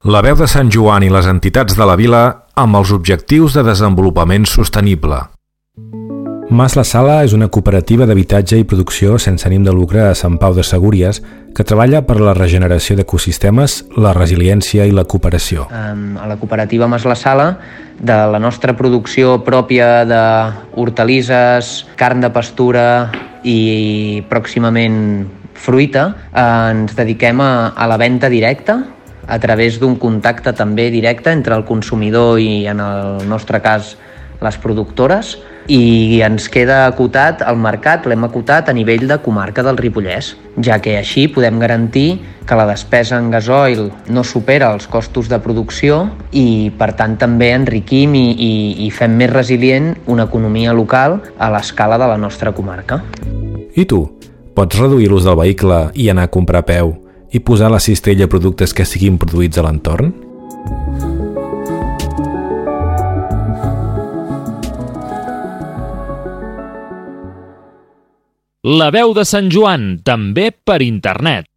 La Veu de Sant Joan i les entitats de la vila amb els objectius de desenvolupament sostenible. Mas la Sala és una cooperativa d'habitatge i producció sense ànim de lucre a Sant Pau de Segúries que treballa per la regeneració d'ecosistemes, la resiliència i la cooperació. A la cooperativa Mas la Sala, de la nostra producció pròpia d'hortalisses, carn de pastura i pròximament fruita, ens dediquem a la venda directa a través d'un contacte també directe entre el consumidor i, en el nostre cas, les productores, i ens queda acotat el mercat, l'hem acotat a nivell de comarca del Ripollès, ja que així podem garantir que la despesa en gasoil no supera els costos de producció i, per tant, també enriquim i fem més resilient una economia local a l'escala de la nostra comarca. I tu? Pots reduir l'ús del vehicle i anar a comprar a peu i posar a la cistella productes que siguin produïts a l'entorn? La Veu de Sant Joan, també per internet.